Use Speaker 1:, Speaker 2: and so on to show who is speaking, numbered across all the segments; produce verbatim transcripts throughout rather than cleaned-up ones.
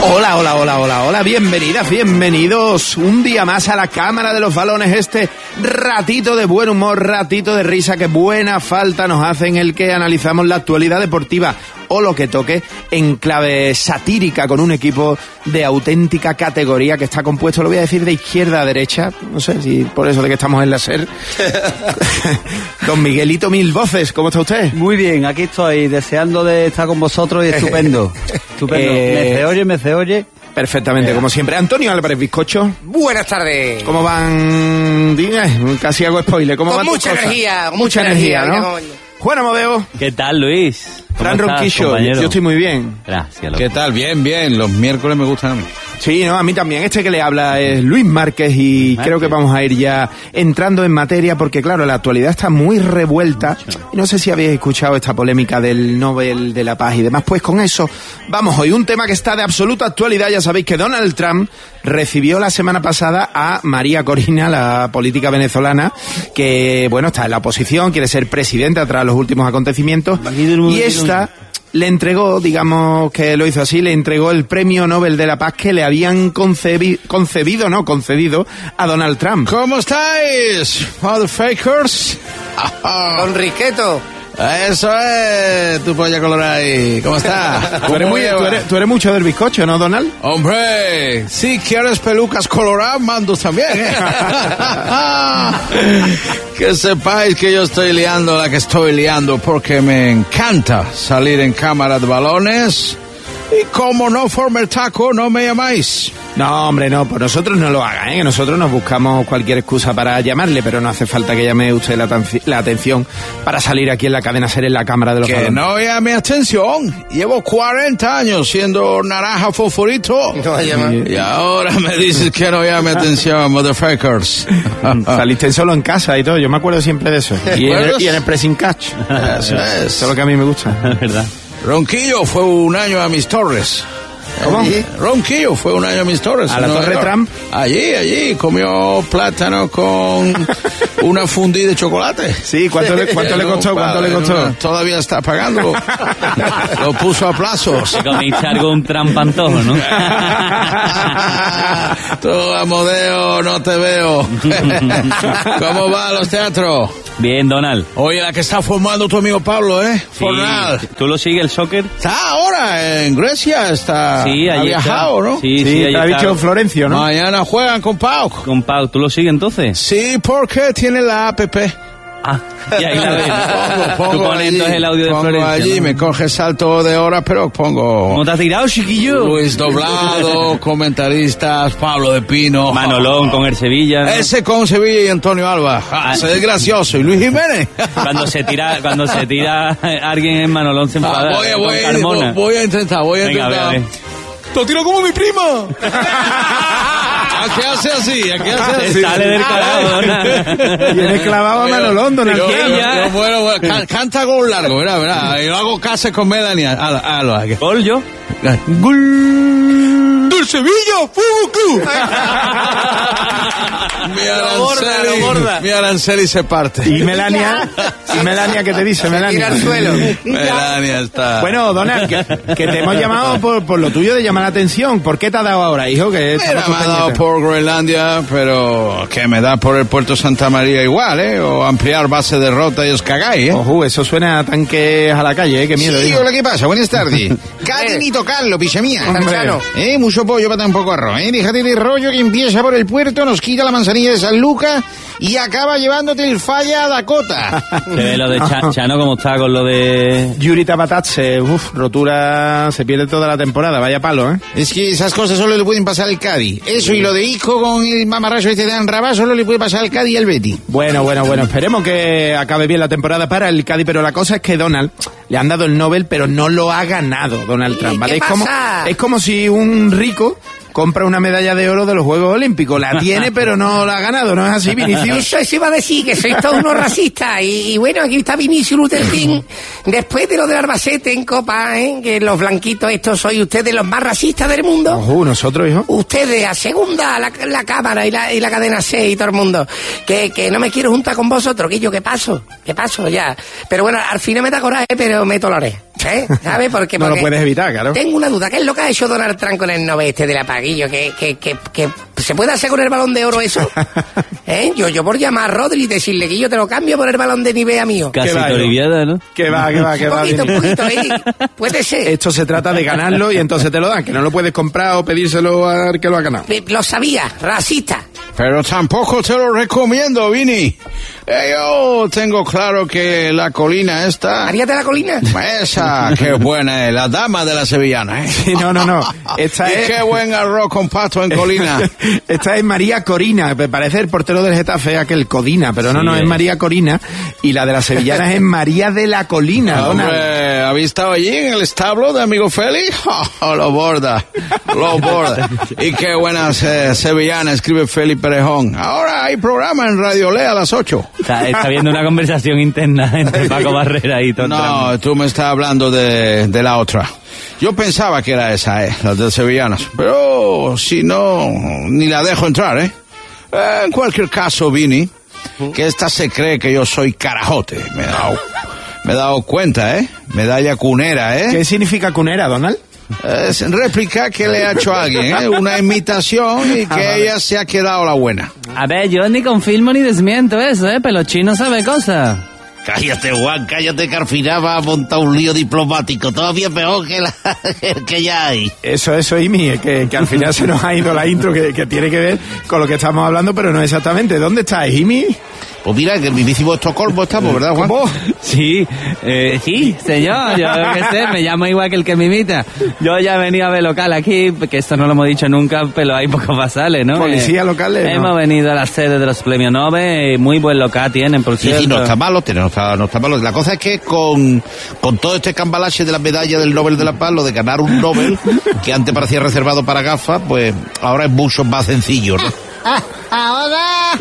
Speaker 1: Hola, hola, hola, hola, hola, bienvenidas, bienvenidos un día más a la Cámara de los Balones, este ratito de buen humor, ratito de risa que buena falta nos hace, en el que analizamos la actualidad deportiva o lo que toque en clave satírica con un equipo de auténtica categoría que está compuesto, lo voy a decir, de izquierda a derecha, no sé si por eso de que estamos en la SER. Don Miguelito Mil Voces, ¿cómo está usted?
Speaker 2: Muy bien, aquí estoy deseando de estar con vosotros y estupendo, estupendo,
Speaker 1: Eh,
Speaker 2: me se oye, me se oye.
Speaker 1: Perfectamente, como siempre. Antonio Álvarez Bizcocho.
Speaker 3: Buenas tardes.
Speaker 1: ¿Cómo van? Dime, casi hago spoiler. ¿Cómo
Speaker 3: Con
Speaker 1: van tus
Speaker 3: mucha
Speaker 1: cosas?
Speaker 3: energía,
Speaker 1: Mucha,
Speaker 3: mucha
Speaker 1: energía,
Speaker 3: energía,
Speaker 1: ¿no?
Speaker 3: mira cómo-
Speaker 1: Juan Amadeo.
Speaker 4: ¿Qué tal, Luis? ¿Cómo
Speaker 1: Fran
Speaker 4: estás,
Speaker 1: Ronquillo.
Speaker 4: compañero?
Speaker 1: Yo estoy muy bien.
Speaker 4: Gracias, loco.
Speaker 5: ¿Qué tal? Bien, bien. Los miércoles me gustan a mí.
Speaker 1: Sí, no, a mí también. Este que le habla es Luis Márquez y
Speaker 4: Márquez.
Speaker 1: creo que vamos a ir ya entrando en materia porque, claro, la actualidad está muy revuelta. Y no sé si habéis escuchado esta polémica del Nobel de la Paz y demás. Pues con eso vamos hoy. Un tema que está de absoluta actualidad. Ya sabéis que Donald Trump recibió la semana pasada a María Corina, la política venezolana, que, bueno, está en la oposición, quiere ser presidenta tras los últimos acontecimientos. Y esta le entregó, digamos que lo hizo así, le entregó el premio Nobel de la Paz que le habían concebi- concebido, no, concedido a Donald Trump.
Speaker 5: ¿Cómo estáis, motherfuckers?
Speaker 3: Con Riqueto.
Speaker 5: Eso es, tu polla colorada ahí. ¿Cómo estás?
Speaker 1: Tú eres, muy, tú, eres, tú eres mucho del bizcocho, ¿no, Donald?
Speaker 5: Hombre, si quieres pelucas coloradas, mando también, ¿eh? Que sepáis que yo estoy liando la que estoy liando porque me encanta salir en cámara de balones. Y como no forme el taco, no me llamáis.
Speaker 1: No, hombre, no, pues nosotros no lo hagan, ¿eh? Que nosotros nos buscamos cualquier excusa para llamarle, pero no hace falta que llame usted la, atenci- la atención para salir aquí en la cadena SER en la Cámara de los
Speaker 5: Que
Speaker 1: Balones.
Speaker 5: no llame atención. Llevo cuarenta años siendo naranja fosforito.
Speaker 3: No va a llamar.
Speaker 5: Y ahora me dices que no llame atención, motherfuckers.
Speaker 1: Saliste solo en casa y todo, yo me acuerdo siempre de eso. Y en, el, y en el pressing catch.
Speaker 5: Eso es.
Speaker 1: Eso es lo que a mí me gusta.
Speaker 4: Es verdad.
Speaker 5: Ronquillo fue un año a mis torres.
Speaker 1: ¿Cómo?
Speaker 5: Ronquillo fue un año a mis torres.
Speaker 1: ¿A la
Speaker 5: en Nueva
Speaker 1: Torre
Speaker 5: York.
Speaker 1: Trump?
Speaker 5: Allí, allí. Comió plátano con una fundí de chocolate.
Speaker 1: Sí, ¿cuánto le, cuánto le costó? ¿Cuánto le costó?
Speaker 5: Todavía está pagando. Lo puso a plazos.
Speaker 4: Te comiste algo un trampantojo, ¿no?
Speaker 5: Tú, Amodeo, no te veo. ¿Cómo va los teatros?
Speaker 4: Bien, Donald.
Speaker 5: Oye, la que está formando tu amigo Pablo, ¿eh?
Speaker 4: Sí.
Speaker 5: Fornal.
Speaker 4: ¿Tú lo sigues el soccer?
Speaker 5: Está ahora en Grecia, está...
Speaker 4: Sí,
Speaker 5: ha
Speaker 4: allí
Speaker 5: viajado,
Speaker 4: está.
Speaker 5: ¿no?
Speaker 4: Sí,
Speaker 1: Sí,
Speaker 4: sí,
Speaker 1: te
Speaker 4: allí
Speaker 1: ha
Speaker 4: está.
Speaker 1: dicho Florencio, ¿no?
Speaker 5: Mañana juegan con Pau.
Speaker 4: Con Pau, ¿tú lo sigues entonces?
Speaker 5: Sí, porque tiene la app.
Speaker 4: Ah, y ahí la ves.
Speaker 5: Pongo, pongo
Speaker 4: Tú pones
Speaker 5: allí,
Speaker 4: entonces el audio de
Speaker 5: pongo
Speaker 4: Florencia,
Speaker 5: allí,
Speaker 4: ¿no?
Speaker 5: me coge salto de hora, pero pongo...
Speaker 4: ¿Cómo te has tirado, chiquillo?
Speaker 5: Luis Doblado, comentaristas, Pablo de Pino.
Speaker 4: Manolón con el Sevilla, ¿no?
Speaker 5: Ese con Sevilla y Antonio Alba. Ah, ese es gracioso. ¿Y Luis Jiménez?
Speaker 4: Cuando se tira, cuando se tira alguien en Manolón se
Speaker 5: Ah,
Speaker 4: enfada.
Speaker 5: voy, a,
Speaker 4: con
Speaker 5: voy, a-
Speaker 4: Carmona.
Speaker 5: voy a intentar, voy a
Speaker 4: Venga, a ver,
Speaker 5: intentar.
Speaker 4: a ver.
Speaker 5: ¡Lo tiro como mi prima! ¿A qué hace así? ¿A qué hace
Speaker 4: Se
Speaker 5: así?
Speaker 4: sale del carajo, Donald.
Speaker 1: Tiene clavado a Manolón, Donald
Speaker 5: Yo,
Speaker 1: Trump.
Speaker 5: yo,
Speaker 4: ya.
Speaker 5: yo, bueno, bueno, can- canta gol largo, verá, verá. Yo hago casa con Melanie. Hazlo, hazlo, hazlo.
Speaker 4: Gol yo.
Speaker 5: Gol del Sevilla Fútbol Club. Mi
Speaker 3: Lo borda, lo
Speaker 5: Aranceli,
Speaker 3: borda.
Speaker 5: mi Aranceli se parte.
Speaker 1: Y Melania, y Melania, ¿qué te dice,
Speaker 3: Tira
Speaker 1: Melania?
Speaker 3: al suelo.
Speaker 5: Melania está...
Speaker 1: Bueno, Donald, que, que te hemos llamado por, por lo tuyo de llamar la atención. ¿Por qué te ha dado ahora, hijo? Que
Speaker 5: Mira,
Speaker 1: estamos
Speaker 5: me ha dado
Speaker 1: pendientes.
Speaker 5: por Groenlandia, pero que me da por el Puerto Santa María igual, ¿eh? O ampliar base de rota y os cagáis, ¿eh?
Speaker 1: Ojo, eso suena a tanques a la calle, ¿eh? Qué miedo.
Speaker 5: Sí,
Speaker 1: hijo.
Speaker 5: hola, ¿qué pasa? Buenas tardes. Casi ni tocarlo, picha mía.
Speaker 1: Hombre.
Speaker 5: Eh, mucho pollo para tan poco arroz, ¿eh? Déjate de rollo que empieza por el puerto, nos quita la manzanilla de San Lucas y acaba llevándote el falla a Dakota.
Speaker 4: Se ve lo de Cha- Chano como está con lo de...
Speaker 1: Yuri Tabatatse, uff, rotura, se pierde toda la temporada, vaya palo, ¿eh?
Speaker 5: Es que esas cosas solo le pueden pasar al Cádiz. Eso y lo de Isco con el mamarracho este de Anrabá solo le puede pasar al Cádiz y al Betis.
Speaker 1: Bueno, bueno, bueno, esperemos que acabe bien la temporada para el Cádiz, pero la cosa es que Donald le han dado el Nobel, pero no lo ha ganado Donald Trump, ¿vale?
Speaker 3: ¿Qué
Speaker 1: Es como,
Speaker 3: pasa?
Speaker 1: es como si un rico compra una medalla de oro de los Juegos Olímpicos, la tiene pero no la ha ganado, ¿no es así, Vinicius?
Speaker 3: Eso, eso iba a decir, que sois todos unos racistas. Y, y bueno, aquí está Vinicius Luther King. Después de lo del Albacete en Copa, ¿eh? Que los blanquitos estos sois ustedes los más racistas del mundo.
Speaker 1: Ojo, nosotros, hijo.
Speaker 3: Ustedes a segunda, la, la cámara y la, y la cadena C y todo el mundo. Que, que no me quiero juntar con vosotros, que yo, ¿qué paso? ¿Qué paso ya? Pero bueno, al final me da coraje, pero me toleré. ¿Eh? ¿Sabes? Porque,
Speaker 1: No
Speaker 3: porque
Speaker 1: lo puedes evitar, claro.
Speaker 3: tengo una duda. ¿Qué es lo que ha hecho Donald Trump con el nove este del apaguillo? ¿Que, que, que, que se puede hacer con el balón de oro eso? ¿Eh? Yo, yo por llamar a Rodri y decirle que yo te lo cambio por el balón de Nivea mío.
Speaker 4: Casi
Speaker 1: ¿Qué va,
Speaker 4: Toribiada, ¿no?
Speaker 1: Que va, que va, que
Speaker 3: Un
Speaker 1: va.
Speaker 3: poquito, un
Speaker 1: Vini.
Speaker 3: poquito, ¿eh? Puede ser.
Speaker 1: Esto se trata de ganarlo y entonces te lo dan, que no lo puedes comprar o pedírselo al que lo ha ganado.
Speaker 3: Eh, Lo sabía, racista.
Speaker 5: Pero tampoco te lo recomiendo, Vini. Eh, yo tengo claro que la colina esta...
Speaker 3: ¿María de la Colina?
Speaker 5: Esa, qué buena es, la dama de la sevillana, ¿eh?
Speaker 1: Sí, no, no, no. Esta
Speaker 5: Y
Speaker 1: es...
Speaker 5: qué buen arroz con pato en colina.
Speaker 1: Esta es María Corina, me parece el portero del Getafe, aquel Codina, pero no,
Speaker 4: Sí,
Speaker 1: no, es
Speaker 4: es.
Speaker 1: María Corina. Y la de las sevillanas es María de la Colina, Donald.
Speaker 5: Hombre, ¿habéis estado allí en el establo de amigo Félix? Oh, lo borda, lo borda. Y qué buenas eh, sevillanas, escribe Félix Perejón. Ahora hay programa en Radio Lea a las ocho.
Speaker 4: Está, está viendo una conversación interna entre Paco Barrera y Tom Trump.
Speaker 5: No, tú me estás hablando de, de la otra. Yo pensaba que era esa, eh, la de sevillanas. Pero si no, ni la dejo entrar, ¿eh? Eh, en cualquier caso, Vini, que esta se cree que yo soy carajote. Me he dado, me he dado cuenta, ¿eh? Medalla cunera, ¿eh?
Speaker 1: ¿Qué significa cunera, Donald?
Speaker 5: Es réplica que le ha hecho a alguien, ¿eh? Una imitación y que ella se ha quedado la buena.
Speaker 4: A ver, yo ni confirmo ni desmiento eso, ¿eh? Pero Chino sabe cosas.
Speaker 6: Cállate, Juan, cállate, que al final va a montar un lío diplomático, todavía peor que la que ya hay.
Speaker 1: Eso, eso, Imi, que, que al final se nos ha ido la intro que, que tiene que ver con lo que estamos hablando, pero no exactamente. ¿Dónde estás, Imi?
Speaker 6: Pues mira, que el mismísimo Estocolmo estamos, ¿verdad, Juan?
Speaker 1: ¿Cómo?
Speaker 4: Sí, eh, sí, señor, yo qué sé, me llamo igual que el que me imita. Yo ya he venido a ver local aquí, que esto no lo hemos dicho nunca, pero hay pocos basales, ¿no?
Speaker 1: ¿Policía locales? No.
Speaker 4: Hemos venido a la sede de los premios Nobel, muy buen local tienen, por
Speaker 6: Sí,
Speaker 4: cierto.
Speaker 6: sí, no está malo, tiene, no está, no está malo. La cosa es que con, con todo este cambalache de la medalla del Nobel de la Paz, lo de ganar un Nobel, que antes parecía reservado para gafas, pues ahora es mucho más sencillo, ¿no?
Speaker 7: Ah, ahora,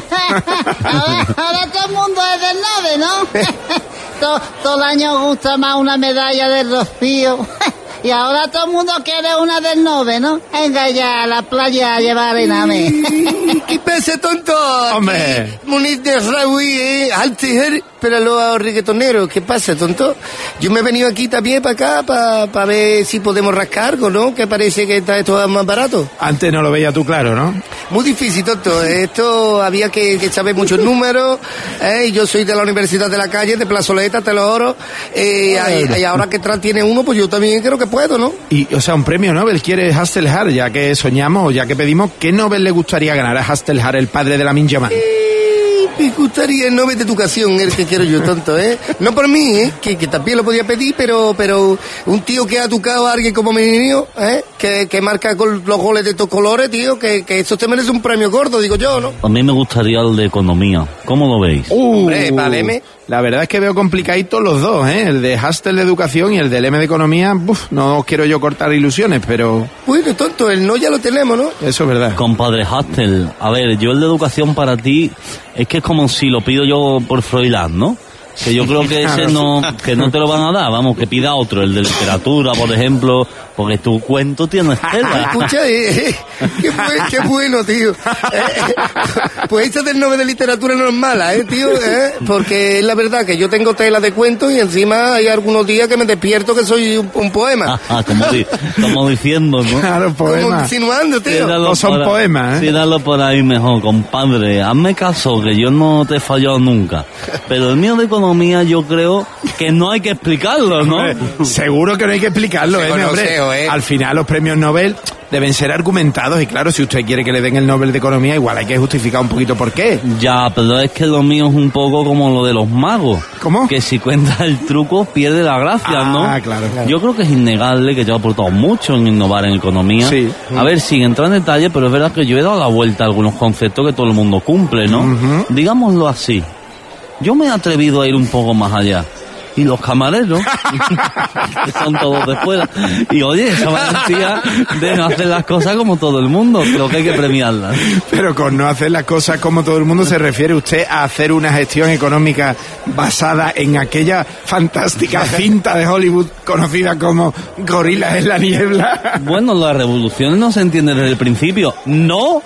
Speaker 7: ahora, ahora todo el mundo es del Nobel, ¿no? todo, todo el año gusta más una medalla del Rocío. Y ahora todo el mundo quiere una del Nobel, ¿no? Venga ya a la playa a llevar arename.
Speaker 3: ¿Qué pasa, tonto?
Speaker 1: Hombre.
Speaker 3: Aquí, Muniz de Raúl, ¿eh? Altiger, pero los reggaetoneros. ¿Qué pasa, tonto? Yo me he venido aquí también para acá para pa ver si podemos rascar algo, ¿no? Que parece que está esto más barato.
Speaker 1: Antes no lo veía tú claro, ¿no?
Speaker 3: Muy difícil, tonto. Esto había que, que saber muchos números. ¿eh? Y yo soy de la Universidad de la Calle, de Plazoleta, te lo oro. Eh, y, y ahora que Trump tiene uno, pues yo también creo que puedo, ¿no?
Speaker 1: Y, o sea, un premio Nobel quiere Hasselhar, ya que soñamos, ya que pedimos, ¿qué Nobel le gustaría ganar a Hasselhar, el padre de la Yamal?
Speaker 3: Eh, me gustaría el Nobel de Educación, el que quiero yo, tonto, ¿eh? No por mí, ¿eh? Que, que también lo podía pedir, pero pero un tío que ha educado a alguien como mi niño, ¿eh? Que, que marca con los goles de estos colores, tío, que, que eso te merece un premio gordo, digo yo, ¿no?
Speaker 4: A mí me gustaría el de economía. ¿Cómo lo veis?
Speaker 3: Hombre, váleme.
Speaker 1: La verdad es que veo complicaditos los dos, ¿eh? El de Hastel de Educación y el del M de Economía. Uf, no quiero yo cortar ilusiones, pero
Speaker 3: Bueno, tonto, el no ya lo tenemos, ¿no?
Speaker 1: eso es verdad.
Speaker 4: Compadre Hastel, a ver, yo el de educación para ti es que es como si lo pido yo por Froilán, ¿no? Que yo creo que ese no, que no te lo van a dar, vamos, que pida otro, el de literatura, por ejemplo, porque tu cuento tiene estela.
Speaker 3: Escucha, eh, eh, qué, buen- qué bueno, tío. Eh, eh, pues esta del Nobel de Literatura no es mala, ¿eh, tío? Eh, porque es la verdad que yo tengo tela de cuentos y encima hay algunos días que me despierto que soy un, un poema.
Speaker 4: Ajá, como, di- como diciendo, ¿no?
Speaker 1: Claro,
Speaker 3: Como
Speaker 1: poema.
Speaker 3: insinuando, tío.
Speaker 4: Tíralo
Speaker 1: No son
Speaker 4: por ahí-
Speaker 1: poemas, ¿eh?
Speaker 4: Tíralo por ahí mejor, compadre. Hazme caso, que yo no te he fallado nunca. Pero el mío de economía yo creo que no hay que explicarlo, ¿no?
Speaker 1: Hombre, seguro que no hay que explicarlo,
Speaker 3: Se
Speaker 1: ¿eh, mi hombre?
Speaker 3: conoseo, ¿eh?
Speaker 1: Al final los premios Nobel deben ser argumentados y claro, si usted quiere que le den el Nobel de Economía, igual hay que justificar un poquito por qué.
Speaker 4: Ya, pero es que lo mío es un poco como lo de los magos.
Speaker 1: ¿Cómo?
Speaker 4: Que si cuenta el truco pierde la gracia, ¿no?
Speaker 1: Ah, claro, claro.
Speaker 4: Yo creo que es innegable que yo he aportado mucho en innovar en economía.
Speaker 1: Sí.
Speaker 4: A ver, sin entrar en detalle, pero es verdad que yo he dado la vuelta a algunos conceptos que todo el mundo cumple, ¿no?
Speaker 1: Ujú.
Speaker 4: Digámoslo así. Yo me he atrevido a ir un poco más allá. Y los camareros, que son todos de fuera. Y oye, esa valentía de no hacer las cosas como todo el mundo, creo que hay que premiarlas.
Speaker 1: Pero con no hacer las cosas como todo el mundo se refiere usted a hacer una gestión económica basada en aquella fantástica cinta de Hollywood conocida como Gorilas en la niebla.
Speaker 4: Bueno, las revoluciones no se entienden desde el principio. ¡No!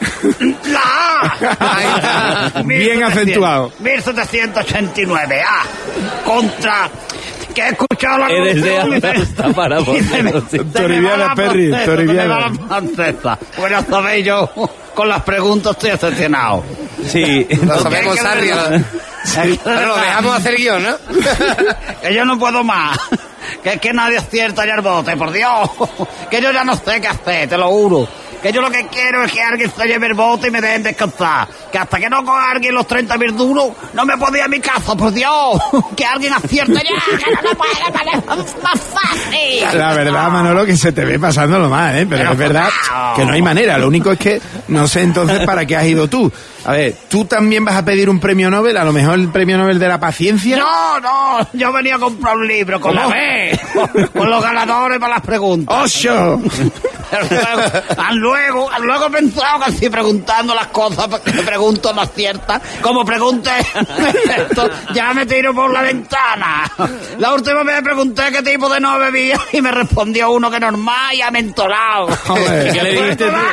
Speaker 3: Ahí está.
Speaker 1: Bien acentuado.
Speaker 6: mil setecientos ochenta y nueve, ah, contra
Speaker 2: que he escuchado la
Speaker 4: He deseado
Speaker 2: canción.
Speaker 4: hasta para vosotros. sí.
Speaker 1: Toribiana, Perry, Toribiana.
Speaker 2: Bueno, sabéis yo, con las preguntas estoy excepcionado.
Speaker 4: Sí.
Speaker 3: Lo sabemos, Sarri. Pero lo dejamos hacer guión, ¿no?
Speaker 2: Que yo no puedo más. Que es que nadie acierta ya el bote, por Dios. Que yo ya no sé qué hacer, te lo juro. Que yo lo que quiero es que alguien se lleve el bote y me dejen descansar. Que hasta que no coja alguien los treinta mil duros, no me puedo ir a mi casa, por Dios. Que alguien acierte ya, que no lo puede, es más fácil.
Speaker 1: La verdad, Manolo, que se te ve pasándolo mal, ¿eh? Pero,
Speaker 2: Pero
Speaker 1: es verdad
Speaker 2: claro.
Speaker 1: que no hay manera. Lo único es que no sé entonces para qué has ido tú. A ver, ¿tú también vas a pedir un premio Nobel? A lo mejor el premio Nobel de la paciencia.
Speaker 2: No, no, yo venía a comprar un libro con
Speaker 1: ¿Cómo?
Speaker 2: la B, con, con los ganadores para las preguntas.
Speaker 1: ¡Ocho!
Speaker 2: Pero luego, al luego, al luego he pensado que así preguntando las cosas, porque me pregunto no acierta, como pregunté esto, ya me tiro por la ventana. La última vez pregunté qué tipo de no bebía y me respondió uno que normal y amentolado.
Speaker 1: Joder.
Speaker 4: ¿Qué le dijiste tú?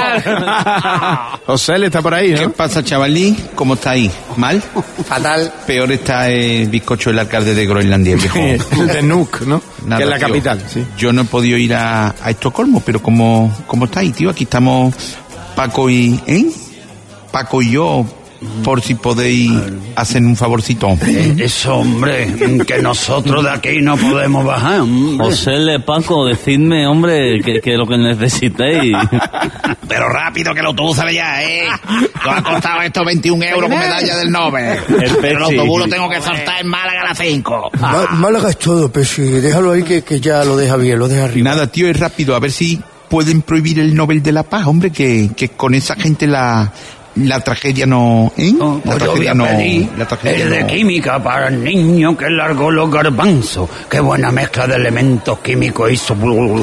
Speaker 1: José, le está por ahí,
Speaker 6: ¿Qué
Speaker 1: ¿no?
Speaker 6: pasa, chavalín? ¿Cómo está ahí? ¿Mal?
Speaker 3: Fatal.
Speaker 6: Peor está el bizcocho del alcalde de Groenlandia, viejo.
Speaker 1: De Nuuk, ¿no?
Speaker 6: Nada,
Speaker 1: que es la
Speaker 6: tío.
Speaker 1: capital, sí.
Speaker 6: Yo no he podido ir a, a Estocolmo, pero ¿cómo, cómo estáis, tío? Aquí estamos Paco y... ¿Eh? Paco y yo, por si podéis hacer un favorcito.
Speaker 2: Eso, hombre, que nosotros de aquí no podemos bajar. hombre.
Speaker 4: José Le Paco, decidme, hombre, que, que lo que necesitéis.
Speaker 6: Pero rápido, que el autobús sale ya, ¿eh? Nos ha costado estos veintiún euros con medalla del Nobel.
Speaker 4: El
Speaker 6: Pero el
Speaker 4: Pepsi.
Speaker 6: autobús lo tengo que saltar en Málaga a las cinco.
Speaker 3: Ma- Málaga es todo, Pesi. Déjalo ahí que, que ya lo deja bien, lo deja
Speaker 6: Y
Speaker 3: arriba.
Speaker 6: nada, tío, es rápido, a ver si pueden prohibir el Nobel de la Paz, hombre, que, que con esa gente la, la tragedia no... ¿eh?
Speaker 2: No,
Speaker 6: la
Speaker 2: pues yo voy
Speaker 6: tragedia
Speaker 2: a
Speaker 6: no...
Speaker 2: pedir
Speaker 6: La tragedia
Speaker 2: el de
Speaker 6: no...
Speaker 2: química para el niño que largó los garbanzos. Qué buena mezcla de elementos químicos hizo.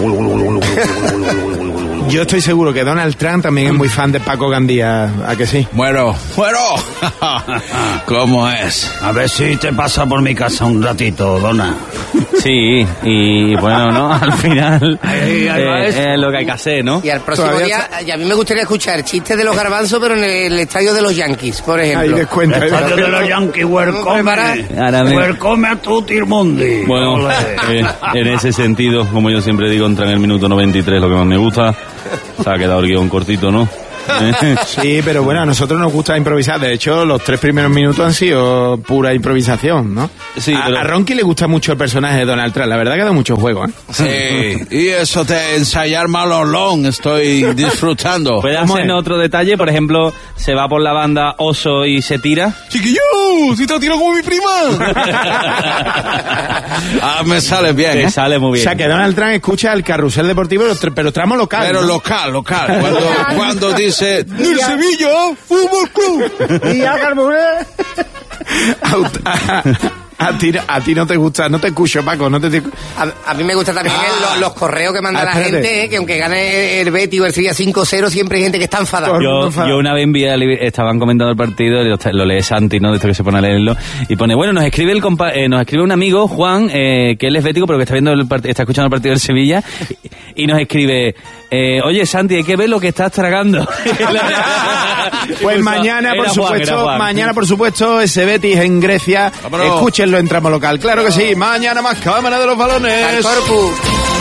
Speaker 1: Yo estoy seguro que Donald Trump también es muy fan de Paco Gandía, ¿a que sí?
Speaker 6: Bueno, bueno. ¿Cómo es?
Speaker 2: A ver si te pasa por mi casa un ratito, Dona.
Speaker 4: Sí, y bueno, ¿no? Al final
Speaker 2: Ahí, ahí va
Speaker 4: eh,
Speaker 2: eso.
Speaker 4: es lo que hay que hacer, ¿no?
Speaker 3: Y al próximo
Speaker 1: Todavía
Speaker 3: día, y a mí me gustaría escuchar chistes de los garbanzos, pero en el estadio de los Yankees, por
Speaker 1: Ahí
Speaker 3: ejemplo.
Speaker 1: descuenta. ahí
Speaker 2: Estadio de
Speaker 1: descuenta.
Speaker 2: los Yankees, welcome.
Speaker 4: Ahora me-
Speaker 2: Welcome a tutti il mundi.
Speaker 4: Bueno,
Speaker 2: Ole.
Speaker 4: eh, en ese sentido, como yo siempre digo, entra en el minuto noventa y tres lo que más me gusta. Se ha quedado el guión cortito, ¿no? ¿Eh?
Speaker 1: Sí, pero bueno, a nosotros nos gusta improvisar. De hecho, los tres primeros minutos han sido pura improvisación, ¿no?
Speaker 4: Sí,
Speaker 1: a,
Speaker 4: pero-
Speaker 1: a Ronky le gusta mucho el personaje de Donald Trump. La verdad que da mucho juego, ¿eh?
Speaker 6: Sí, y eso de ensayar malolón, estoy disfrutando.
Speaker 4: ¿Puede
Speaker 1: ¿Cómo
Speaker 4: hacernos
Speaker 1: es?
Speaker 4: otro detalle? Por ejemplo, se va por la banda Oso y se tira.
Speaker 6: ¡Chiquillo! ¡Si te tiro como mi prima! Ah, me sale bien,
Speaker 4: Que
Speaker 6: ¿eh?
Speaker 4: sale muy
Speaker 1: O
Speaker 4: bien.
Speaker 1: sea, que Donald Trump escucha el carrusel deportivo, pero, tr- pero tramo local.
Speaker 6: Pero
Speaker 1: ¿no?
Speaker 6: local, local. Cuando, cuando dice, del Sevilla Fútbol Club.
Speaker 1: Y ya, Carmuré. a, a, ti, a ti no te gusta, no te escucho, Paco, no te... te-
Speaker 3: A, a mí me gusta también el- los, los correos que manda
Speaker 1: Ah,
Speaker 3: la
Speaker 1: espérate.
Speaker 3: gente, eh, que aunque gane el Betis o el Sevilla cinco cero, siempre hay gente que está enfadada.
Speaker 1: Cor-
Speaker 4: Yo,
Speaker 1: enfadado.
Speaker 4: yo una vez envié, al- estaban comentando el partido, y lo, lo lee Santi, ¿no? De esto que se pone a leerlo, y pone, bueno, nos escribe el compa eh, nos escribe un amigo, Juan, eh, que él es bético, pero que está viendo el part- está escuchando el partido del Sevilla, y, y nos escribe, eh, oye Santi, hay que ver lo que estás tragando.
Speaker 1: Pues mañana, por
Speaker 4: Era Juan,
Speaker 1: supuesto,
Speaker 4: era Juan.
Speaker 1: mañana, por supuesto, ese Betis en Grecia.
Speaker 6: Vámonos.
Speaker 1: Escúchenlo en tramo local. Claro que sí. Mañana más cámara de los balones.
Speaker 3: Al corpus.